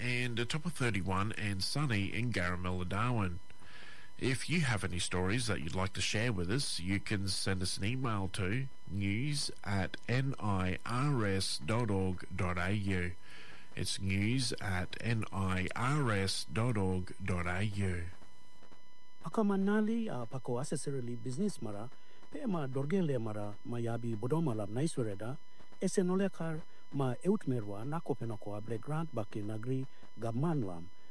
and a top of 31 and sunny in Garamilla, Darwin. If you have any stories that you'd like to share with us, you can send us an email to news@nirs.org.au. It's news@nirs.org.au. Pakamanali pako accessorily business mara pema dorgele mara mayabi bodomala naiswereda esenolekar ma eutmerwa nakopenoko abre grant baki nagri gamanlam